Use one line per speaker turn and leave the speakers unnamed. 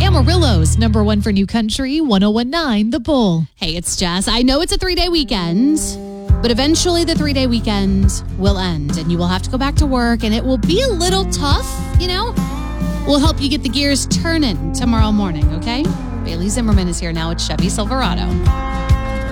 Amarillo's number one for new country, 1019 The Bull.
Hey, it's Jess. I know it's a 3-day weekend, but eventually the 3-day weekend will end and you will have to go back to work and it will be a little tough, We'll help you get the gears turning tomorrow morning, okay? Bailey Zimmerman is here now at Chevy Silverado.